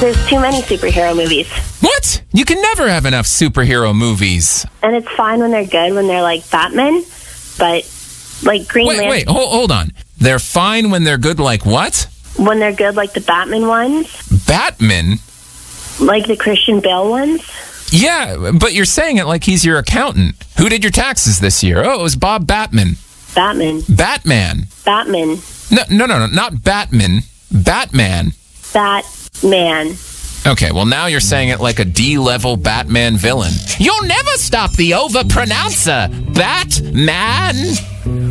There's too many superhero movies. What? You can never have enough superhero movies. And it's fine when they're good, when they're like Batman, but like Green Lantern. Wait, hold on. They're fine when they're good like what? When they're good like the Batman ones. Batman? Like the Christian Bale ones. Yeah, but you're saying it like he's your accountant. Who did your taxes this year? Oh, it was Bob Batman. Batman. Batman. Batman. No, not Batman. Batman. Batman. Okay, well now you're saying it like a D-level Batman villain. You'll never stop the overpronouncer, Batman.